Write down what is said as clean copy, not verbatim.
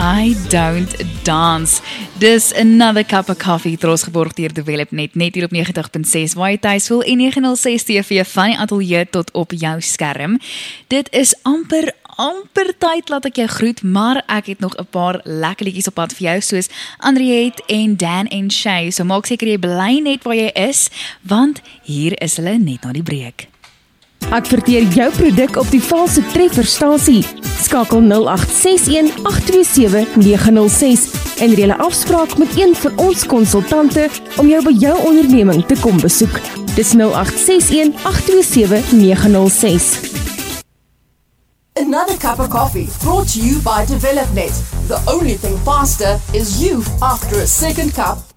I Don't Dance. Dis Another Cup of Coffee, trots geborg deur DevelopNet, net hier op 90.6, waar jy thuis voel, en 906 TV van die ateljee tot op jou skerm. Dit is amper tyd laat ek jou groet, maar ek het nog 'n paar lekker liedjies op pad vir jou, soos Andriette en Dan en Shay, so maak seker jy bly net waar jy is, want hier is hulle net na die breek. Adverteer jou produk op die valse trefferstasie. Skakel 0861 827 906 en reël 'n afspraak met een van ons konsultante om jou by jou onderneming te kom besoek. Dis 0861 827 906. Another Cup of Coffee, brought to you by DevelopNet. The only thing faster is you after a second cup.